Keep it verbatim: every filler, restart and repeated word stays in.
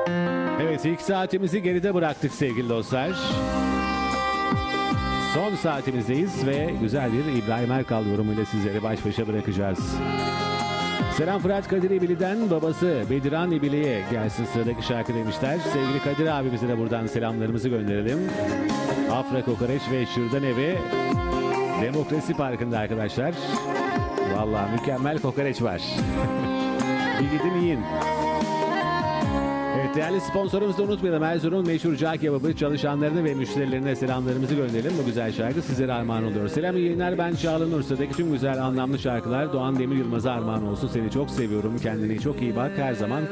Evet, ilk saatimizi geride bıraktık sevgili dostlar. Son saatimizdeyiz ve güzel bir İbrahim Erkal yorumuyla sizleri baş başa bırakacağız. Selam Fırat Kadir İbili'den babası Bediran İbili'ye gelsin sıradaki şarkı demişler. Sevgili Kadir abimize de buradan selamlarımızı gönderelim. Afra Kokoreç ve Şırdan Evi Demokrasi Parkı'nda arkadaşlar. Vallahi mükemmel kokoreç var. Bir gidin yiyin. Evet, değerli sponsorumuzu da unutmayalım. Erzurum'un meşhur cağ kebabı çalışanlarına ve müşterilerine selamlarımızı gönderelim. Bu güzel şarkı sizlere armağan oluyor. Selam, iyi yayınlar. Ben Çağla Nursa'daki tüm güzel anlamlı şarkılar Doğan Demir Yılmaz'a armağan olsun. Seni çok seviyorum. Kendine çok iyi bak. Her zaman